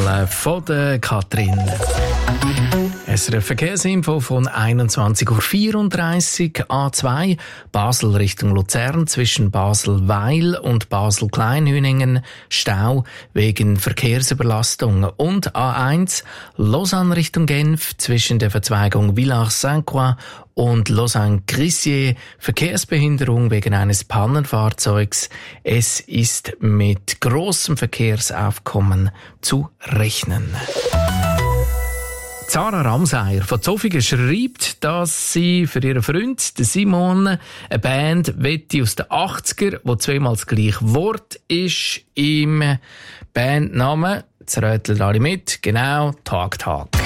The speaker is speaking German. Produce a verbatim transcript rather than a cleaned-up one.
Journal von der Katrin. Es ist eine Verkehrsinfo von einundzwanzig Uhr vierunddreißig, A zwei, Basel Richtung Luzern zwischen Basel-Weil und Basel-Kleinhüningen, Stau wegen Verkehrsüberlastung. Und A eins, Lausanne Richtung Genf zwischen der Verzweigung Villars-Saint-Croix und Lausanne-Crissier, Verkehrsbehinderung wegen eines Pannenfahrzeugs. Es ist mit grossem Verkehrsaufkommen zu rechnen. Sarah Ramseyer von Zofingen schreibt, dass sie für ihren Freund Simon eine Band wette aus den achtziger, wo zweimal das gleiche Wort ist im Bandnamen. Jetzt rätseln alle mit. Genau, Tag Tag.